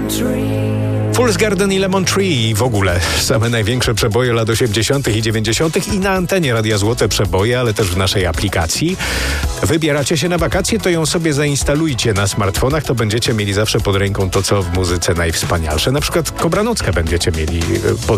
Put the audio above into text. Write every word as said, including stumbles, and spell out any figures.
Fool's Garden i Lemon Tree i w ogóle same największe przeboje lat osiemdziesiątych i dziewięćdziesiątych i na antenie Radia Złote Przeboje, ale też w naszej aplikacji. Wybieracie się na wakacje, to ją sobie zainstalujcie na smartfonach, to będziecie mieli zawsze pod ręką to, co w muzyce najwspanialsze. Na przykład Kobranockę będziecie mieli pod